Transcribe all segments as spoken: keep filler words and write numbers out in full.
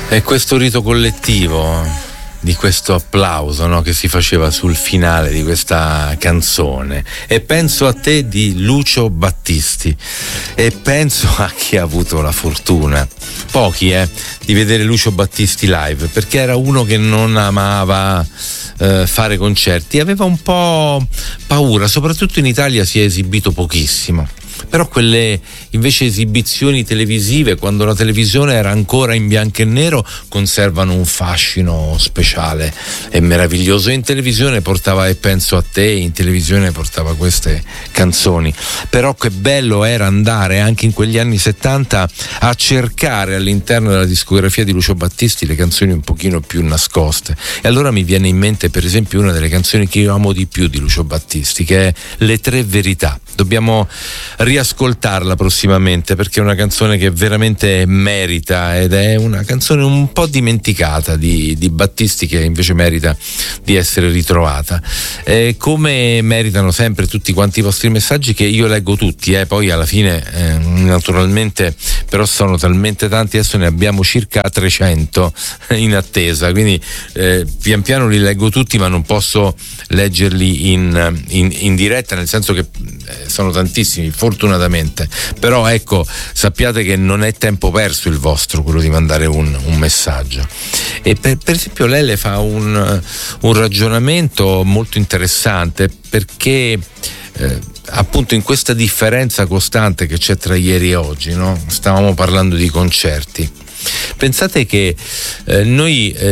E questo rito collettivo di questo applauso, no, che si faceva sul finale di questa canzone. E penso a te di Lucio Battisti, e penso a chi ha avuto la fortuna, pochi eh, di vedere Lucio Battisti live, perché era uno che non amava eh, fare concerti, aveva un po' paura, soprattutto in Italia si è esibito pochissimo. Però quelle invece esibizioni televisive, quando la televisione era ancora in bianco e nero, conservano un fascino speciale e meraviglioso. In televisione portava E penso a te, in televisione portava queste canzoni. Però che bello era andare anche in quegli anni settanta a cercare all'interno della discografia di Lucio Battisti le canzoni un pochino più nascoste. E allora mi viene in mente per esempio una delle canzoni che io amo di più di Lucio Battisti, che è Le tre verità. Dobbiamo riascoltarla prossimamente perché è una canzone che veramente merita, ed è una canzone un po' dimenticata di, di Battisti, che invece merita di essere ritrovata, eh, come meritano sempre tutti quanti i vostri messaggi, che io leggo tutti, eh, poi alla fine eh, naturalmente però sono talmente tanti, adesso ne abbiamo circa trecento in attesa, quindi eh, pian piano li leggo tutti, ma non posso leggerli in, in, in diretta, nel senso che eh, sono tantissimi fortunatamente, però ecco, sappiate che non è tempo perso il vostro, quello di mandare un, un messaggio. E per, per esempio Lele fa un, un ragionamento molto interessante, perché eh, appunto in questa differenza costante che c'è tra ieri e oggi, no? Stavamo parlando di concerti. Pensate che eh, noi eh,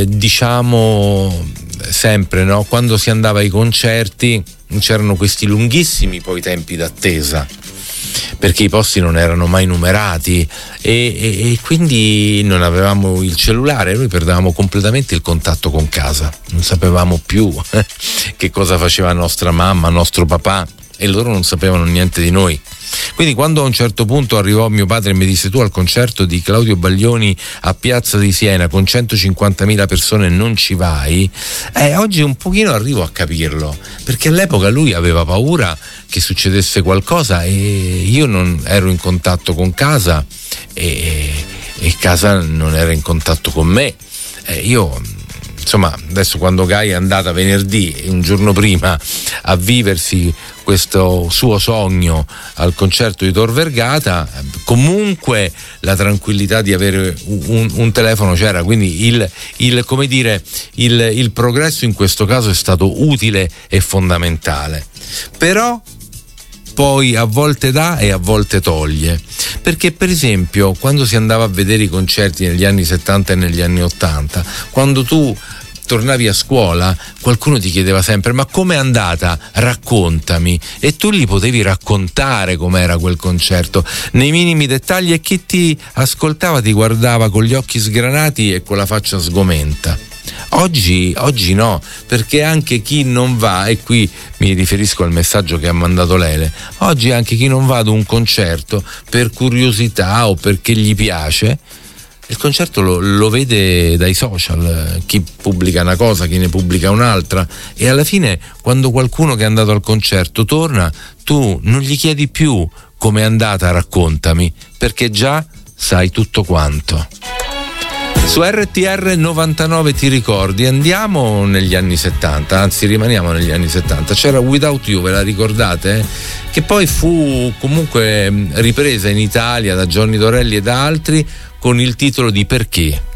diciamo sempre, no? Quando si andava ai concerti c'erano questi lunghissimi poi tempi d'attesa, perché i posti non erano mai numerati e, e, e quindi non avevamo il cellulare, noi perdevamo completamente il contatto con casa, non sapevamo più che cosa faceva nostra mamma, nostro papà, e loro non sapevano niente di noi. Quindi quando a un certo punto arrivò mio padre e mi disse: tu al concerto di Claudio Baglioni a Piazza di Siena con centocinquantamila persone non ci vai, eh, oggi un pochino arrivo a capirlo, perché all'epoca lui aveva paura che succedesse qualcosa e io non ero in contatto con casa e, e casa non era in contatto con me. eh, io insomma adesso, quando Gaia è andata venerdì, un giorno prima, a viversi questo suo sogno al concerto di Tor Vergata, comunque la tranquillità di avere un, un telefono c'era, quindi il, il come dire il, il progresso in questo caso è stato utile e fondamentale. Però poi a volte dà e a volte toglie, perché per esempio quando si andava a vedere i concerti negli anni settanta e negli anni ottanta, quando tu tornavi a scuola qualcuno ti chiedeva sempre: ma com'è andata? Raccontami. E tu gli potevi raccontare com'era quel concerto nei minimi dettagli, e chi ti ascoltava ti guardava con gli occhi sgranati e con la faccia sgomenta. Oggi, oggi no, perché anche chi non va, e qui mi riferisco al messaggio che ha mandato Lele, oggi anche chi non va ad un concerto per curiosità o perché gli piace, il concerto lo, lo vede dai social, chi pubblica una cosa, chi ne pubblica un'altra, e alla fine quando qualcuno che è andato al concerto torna, tu non gli chiedi più com'è andata, raccontami, perché già sai tutto quanto. Su R T R novantanove ti ricordi? Andiamo negli anni settanta, anzi rimaniamo negli anni settanta. C'era Without You, ve la ricordate? Che poi fu comunque ripresa in Italia da Johnny Dorelli e da altri con il titolo di Perché.